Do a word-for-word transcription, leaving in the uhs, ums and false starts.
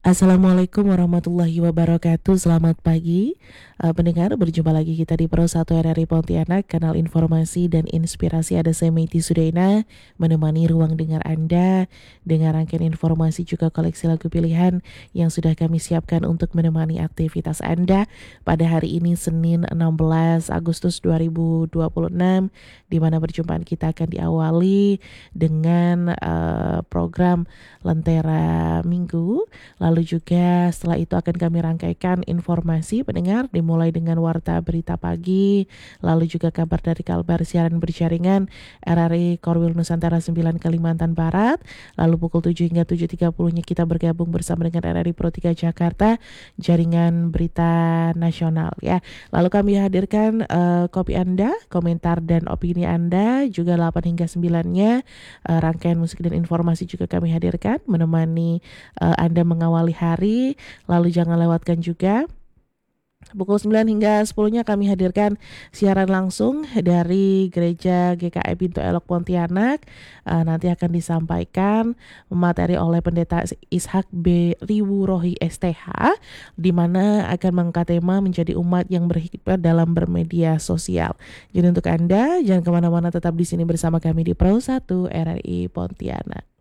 Assalamualaikum warahmatullahi wabarakatuh. Selamat pagi, uh, pendengar. Berjumpa lagi kita di Pro satu R R I Pontianak, kanal informasi dan inspirasi. Ada saya Meiti Sudaina menemani ruang dengar Anda dengan rangkaian informasi juga koleksi lagu pilihan yang sudah kami siapkan untuk menemani aktivitas Anda pada hari ini Senin enam belas Agustus dua ribu dua puluh enam, di mana perjumpaan kita akan diawali dengan uh, program Lentera Minggu. Lalu juga setelah itu akan kami rangkaikan informasi pendengar, dimulai dengan warta berita pagi, lalu juga kabar dari Kalbar siaran berjaringan R R I Korwil Nusantara sembilan Kalimantan Barat. Lalu pukul tujuh hingga tujuh tiga puluh-nya kita bergabung bersama dengan R R I Pro tiga Jakarta, jaringan berita nasional ya. Lalu kami hadirkan uh, kopi Anda, komentar dan opini Anda, juga delapan hingga sembilan-nya uh, rangkaian musik dan informasi juga kami hadirkan menemani uh, Anda mengawali hari. Lalu jangan lewatkan juga pukul sembilan hingga sepuluh-nya kami hadirkan siaran langsung dari Gereja G K I Pintu Elok Pontianak. Uh, nanti akan disampaikan materi oleh Pendeta Ishak B. Riwurohi S T H, di mana akan mengangkat tema menjadi umat yang berhikmat dalam bermedia sosial. Jadi untuk Anda jangan kemana-mana, tetap di sini bersama kami di Pro satu R R I Pontianak.